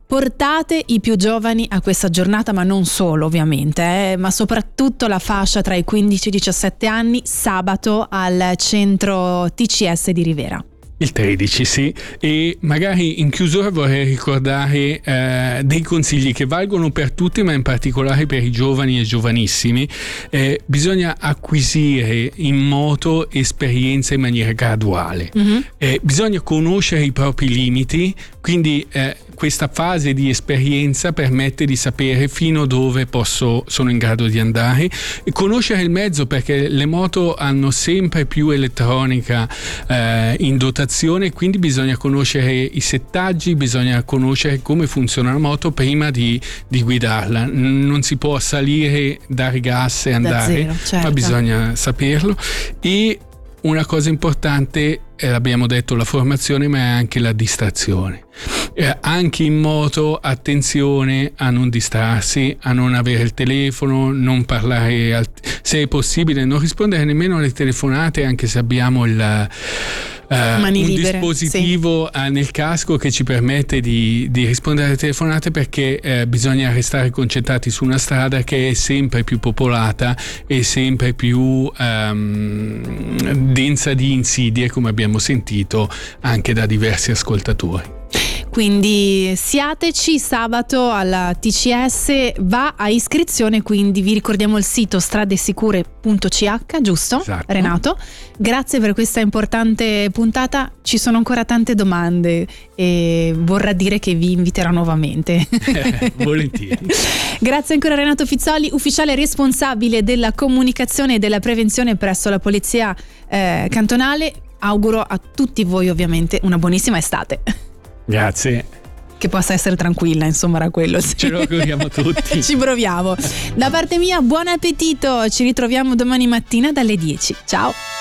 Portate i più giovani a questa giornata, ma non solo ovviamente, ma soprattutto la fascia tra i 15 e i 17 anni, sabato al centro TCS di Rivera. Il 13, sì, e magari in chiusura vorrei ricordare dei consigli che valgono per tutti, ma in particolare per i giovani e giovanissimi. Bisogna acquisire in moto esperienza in maniera graduale. Bisogna conoscere i propri limiti, quindi questa fase di esperienza permette di sapere fino a dove sono in grado di andare, e conoscere il mezzo, perché le moto hanno sempre più elettronica in dotazione, quindi bisogna conoscere i settaggi, bisogna conoscere come funziona la moto prima di guidarla. Non si può salire, dare gas e andare, zero, certo. Ma bisogna saperlo. E una cosa importante, abbiamo detto la formazione, ma è anche la distrazione. Anche in moto attenzione a non distrarsi, a non avere il telefono, non parlare, se è possibile non rispondere nemmeno alle telefonate, anche se abbiamo un libere, dispositivo nel casco che ci permette di rispondere alle telefonate, perché bisogna restare concentrati su una strada che è sempre più popolata e sempre più densa di insidie, come abbiamo sentito anche da diversi ascoltatori. Quindi siateci sabato alla TCS, va a iscrizione, quindi vi ricordiamo il sito stradesicure.ch, giusto? Esatto. Renato, grazie per questa importante puntata, ci sono ancora tante domande e vorrà dire che vi inviterò nuovamente. Volentieri. Grazie ancora Renato Fizzoli, ufficiale responsabile della comunicazione e della prevenzione presso la Polizia Cantonale. Auguro a tutti voi ovviamente una buonissima estate. Grazie. Che possa essere tranquilla, insomma, era quello. Sì. Ce lo auguriamo tutti. Ci proviamo. Da parte mia, buon appetito. Ci ritroviamo domani mattina dalle 10. Ciao.